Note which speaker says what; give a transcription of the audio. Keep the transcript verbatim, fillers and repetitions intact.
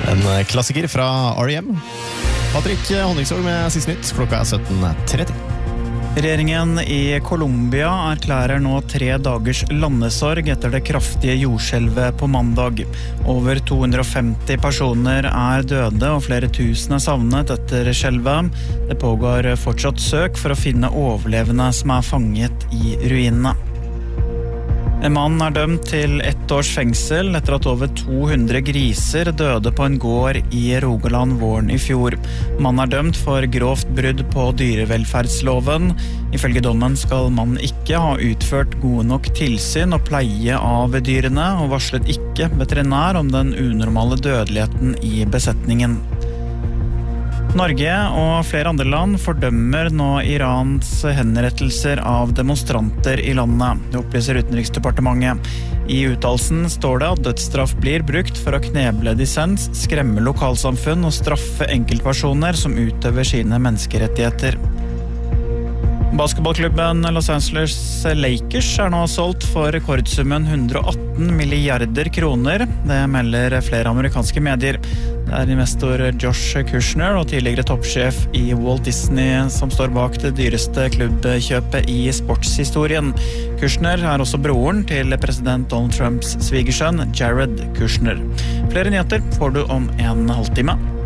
Speaker 1: En klassiker fra R E M. Patrick Honningsvåg med siste nytt. Klokka er sytten tretti.
Speaker 2: Regjeringen i Colombia erklærer nå tre dagers landesorg etter det kraftige jordskjelvet på mandag. Over to hundre og femti personer er døde og flere tusen er savnet etter skjelvet. Det pågår fortsatt søk for å finne overlevende som er fanget i ruinene. En mann er dømt til ett års fengsel etter at over to hundre griser døde på en gård i Rogaland våren i fjor. Mannen er dømt for grovt brudd på dyrevelferdsloven. Ifølge dommen skal mannen ikke ha utført gode nok tilsyn og pleie av dyrene, og varslet ikke veterinær om den unormale dødeligheten i besetningen. Norge og flere andre land fordømmer nå Irans henrettelser av demonstranter i landet. Det opplyser Utenriksdepartementet. I uttalelsen står det at dødsstraff blir brukt for å kneble dissens, skremme lokalsamfunn og straffe enkeltpersoner som utøver sine menneskerettigheter. Basketballklubben Los Angeles Lakers er nå solgt for rekordsummen hundre og atten milliarder kroner. Det melder flere amerikanske medier. Det er investor Josh Kushner og tidligere toppsjef i Walt Disney som står bak det dyreste klubbkjøpet i sportshistorien. Kushner er også broren til president Donald Trumps svigersønn Jared Kushner. Flere nyheter får du om en halvtime.